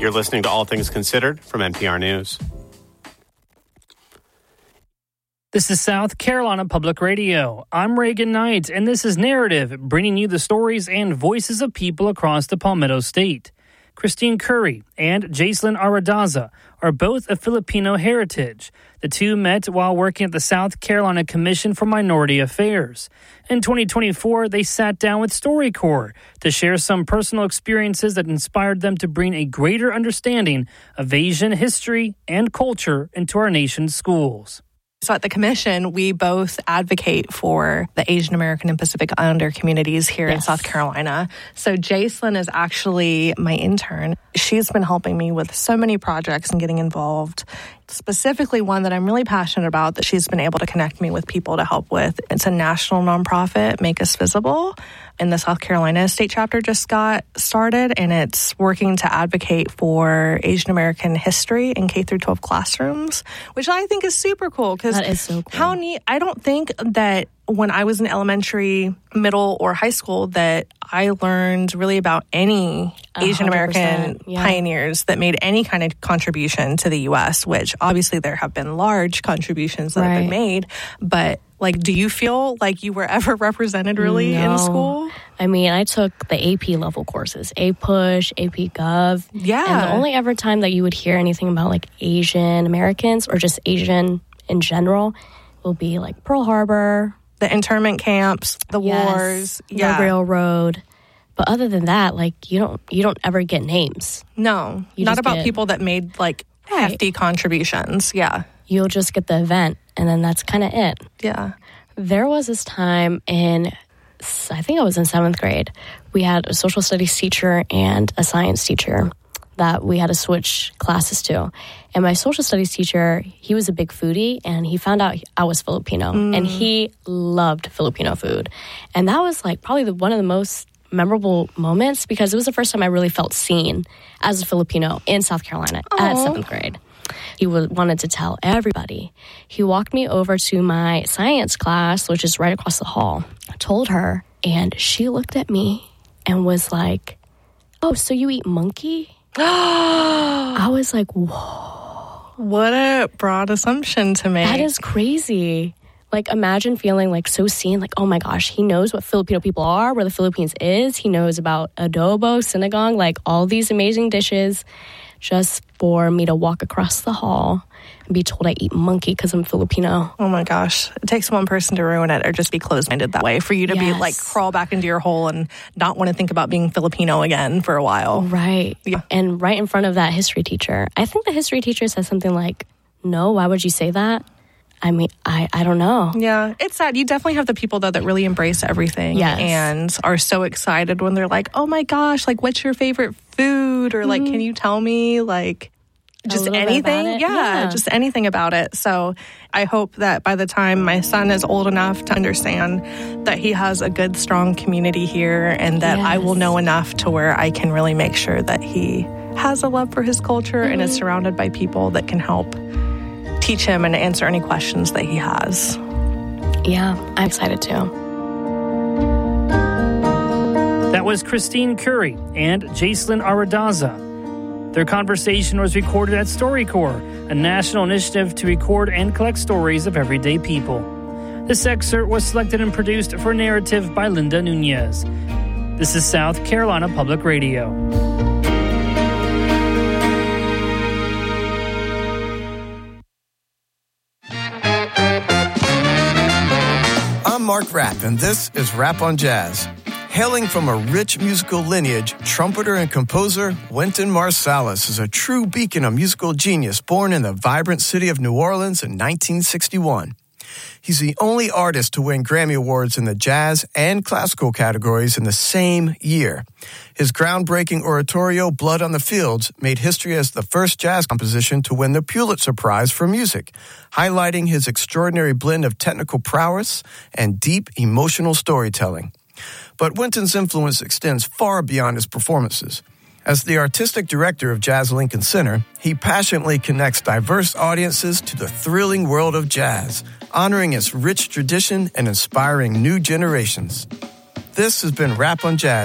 You're listening to All Things Considered from NPR News. This is South Carolina Public Radio. I'm Reagan Knight, and this is Narrative, bringing you the stories and voices of people across the Palmetto State. Christine Curry and Jacelyn Aradaza are both of Filipino heritage. The two met while working at the South Carolina Commission for Minority Affairs. In 2024, they sat down with StoryCorps to share some personal experiences that inspired them to bring a greater understanding of Asian history and culture into our nation's schools. So at the Commission, we both advocate for the Asian American and Pacific Islander communities here in South Carolina. So Jacelyn is actually my intern. She's been helping me with so many projects and getting involved. Specifically one that I'm really passionate about that she's been able to connect me with people to help with. It's a national nonprofit, Make Us Visible. And the South Carolina state chapter just got started, and it's working to advocate for Asian American history in K through 12 classrooms, which I think is super cool. That is so cool. How neat. I don't think that when I was in elementary, middle, or high school that I learned really about any Asian American pioneers that made any kind of contribution to the U.S., which obviously there have been large contributions that have been made. But, like, do you feel like you were ever represented really in school? I mean, I took the AP level courses, APUSH, AP Gov. Yeah. And the only ever time that you would hear anything about, like, Asian Americans or just Asian in general will be, like, Pearl Harbor, the internment camps, the wars, the railroad. But other than that, like, you don't ever get names. No, not about people that made, like, hefty contributions. Yeah. You'll just get the event, and then that's kind of it. Yeah. There was this time I think I was in 7th grade. We had a social studies teacher and a science teacher that we had to switch classes to. And my social studies teacher, he was a big foodie, and he found out I was Filipino, and he loved Filipino food. And that was, like, probably one of the most memorable moments, because it was the first time I really felt seen as a Filipino in South Carolina at 7th grade. He wanted to tell everybody. He walked me over to my science class, which is right across the hall. I told her, and she looked at me and was like, "Oh, so you eat monkey?" I was like, whoa. What a broad assumption to make. That is crazy. Like, imagine feeling, like, so seen, like, oh my gosh, he knows what Filipino people are, where the Philippines is. He knows about adobo, sinigang, like, all these amazing dishes, just for me to walk across the hall and be told I eat monkey because I'm Filipino. Oh my gosh. It takes one person to ruin it, or just be closed-minded that way, for you to be, like, crawl back into your hole and not want to think about being Filipino again for a while. Right. Yeah. And right in front of that history teacher, I think the history teacher said something like, "No, why would you say that?" I mean, I don't know. Yeah, it's sad. You definitely have the people, though, that really embrace everything and are so excited when they're like, "Oh my gosh, like, what's your favorite food?" Or like, "Can you tell me, like, just anything?" Yeah, just anything about it. So I hope that by the time my son is old enough to understand that he has a good, strong community here, and that I will know enough to where I can really make sure that he has a love for his culture and is surrounded by people that can help teach him and answer any questions that he has. Yeah, I'm excited too. That was Christine Curry and Jacelyn Aradaza. Their conversation was recorded at StoryCorps, a national initiative to record and collect stories of everyday people. This excerpt was selected and produced for Narrative by Linda Nunez. This is South Carolina Public Radio. I'm Mark Rapp, and this is Rap on Jazz. Hailing from a rich musical lineage, trumpeter and composer Wynton Marsalis is a true beacon of musical genius born in the vibrant city of New Orleans in 1961. He's the only artist to win Grammy Awards in the jazz and classical categories in the same year. His groundbreaking oratorio, Blood on the Fields, made history as the first jazz composition to win the Pulitzer Prize for Music, highlighting his extraordinary blend of technical prowess and deep emotional storytelling. But Wynton's influence extends far beyond his performances. As the artistic director of Jazz Lincoln Center, he passionately connects diverse audiences to the thrilling world of jazz, honoring its rich tradition and inspiring new generations. This has been Rap on Jazz.